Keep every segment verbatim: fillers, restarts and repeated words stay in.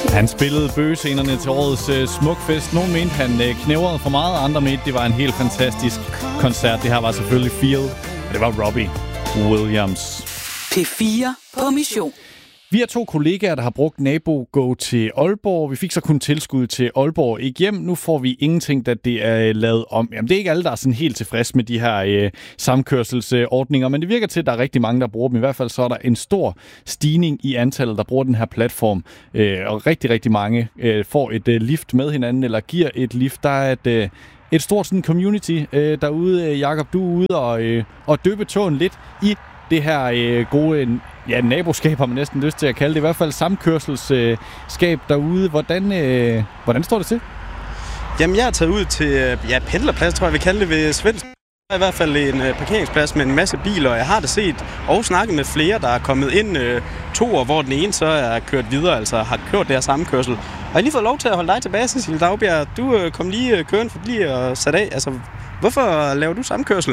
Han spillede bøgescenerne til årets uh, Smukfest. Nogle mente, han uh, knævrede for meget, andre mente, det var en helt fantastisk koncert. Det her var selvfølgelig Feel, og det var Robbie Williams. P fire på mission. Vi er to kollegaer, der har brugt NaboGo til Aalborg. Vi fik så kun tilskud til Aalborg ikke hjem. Nu får vi ingenting, da det er lavet om. Jamen, det er ikke alle, der er sådan helt tilfredse med de her øh, samkørselsordninger, men det virker til, at der er rigtig mange, der bruger dem. I hvert fald så er der en stor stigning i antallet, der bruger den her platform. Øh, og rigtig, rigtig mange øh, får et øh, lift med hinanden, eller giver et lift. Der er et... Øh, Et stort sådan community øh, derude. Jakob, du er ude og, øh, og dyppe tåen lidt i det her øh, gode ja, naboskab, har man næsten lyst til at kalde det. I hvert fald samkørselsskab øh, derude. Hvordan, øh, hvordan står det til? Jamen, jeg er taget ud til ja, pendlerplads, tror jeg, vi kalder det ved Svends. Der er i hvert fald en øh, parkeringsplads med en masse biler, og jeg har da set og snakket med flere, der er kommet ind øh, to år, hvor den ene så er kørt videre, altså har kørt det her samkørsel. Og jeg har lige fået lov til at holde dig tilbage, Cecilie Dagbjerg. Du øh, kom lige øh, kørende forbi og sat af. Altså, hvorfor laver du samkørsel?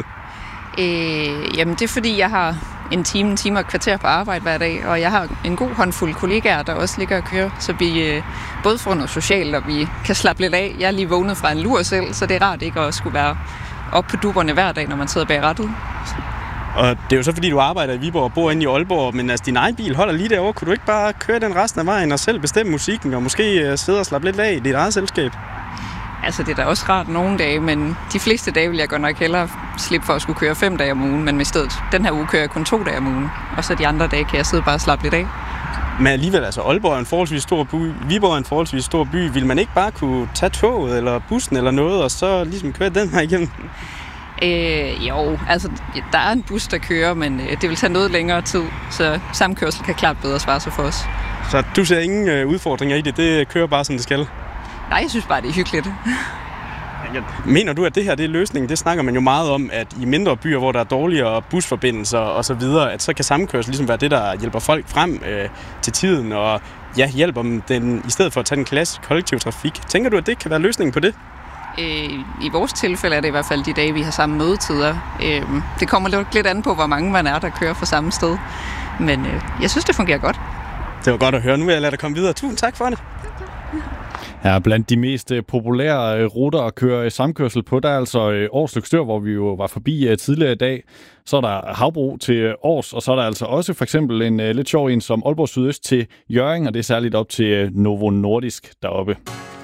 Øh, jamen, det er fordi, jeg har en time, en time og et kvarter på arbejde hver dag, og jeg har en god håndfuld kollegaer, der også ligger og kører, så vi øh, både får noget socialt, og vi kan slappe lidt af. Jeg er lige vågnet fra en lur selv, så det er rart ikke at skulle være op på dupperne hver dag, når man sidder bag rattet. Og det er jo så, fordi du arbejder i Viborg og bor inde i Aalborg, men altså din egen bil holder lige derovre. Kunne du ikke bare køre den resten af vejen og selv bestemme musikken, og måske uh, sidde og slappe lidt af i dit eget selskab? Altså, det er da også rart nogle dage, men de fleste dage vil jeg godt nok hellere slippe for at skulle køre fem dage om ugen, men i stedet, den her uge kører jeg kun to dage om ugen, og så de andre dage kan jeg sidde bare og slappe lidt af. Men alligevel, altså Aalborg er en forholdsvis stor by, Viborg er en forholdsvis stor by. Vil man ikke bare kunne tage toget eller bussen eller noget, og så ligesom køre den her igennem? Øh, jo, altså der er en bus, der kører, men øh, det vil tage noget længere tid, så samkørsel kan klart bedre svare sig for os. Så du ser ingen øh, udfordringer i det? Det kører bare, som det skal? Nej, jeg synes bare, det er hyggeligt. Mener du, at det her det er løsningen? Det snakker man jo meget om, at i mindre byer, hvor der er dårligere busforbindelser og så videre, at så kan samkørsel ligesom være det, der hjælper folk frem øh, til tiden, og ja, hjælper dem den, i stedet for at tage den klassiske kollektiv trafik. Tænker du, at det kan være løsningen på det? Øh, I vores tilfælde er det i hvert fald de dage, vi har samme mødetider. Øh, det kommer lidt an på, hvor mange man er, der kører fra samme sted. Men øh, jeg synes, det fungerer godt. Det var godt at høre. Nu vil jeg lade dig komme videre. Tusind tak for det. Ja, blandt de mest populære ruter at køre samkørsel på, der er altså Aars Løgstør, hvor vi jo var forbi tidligere i dag. Så er der Havbro til Aars, og så er der altså også for eksempel en lidt sjov en som Aalborg Sydøst til Hjørring, og det er særligt op til Novo Nordisk deroppe.